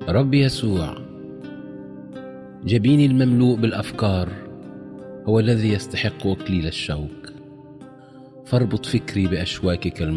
رب يسوع، جبيني المملوء بالأفكار هو الذي يستحق إكليل الشوك، فاربط فكري بأشواكك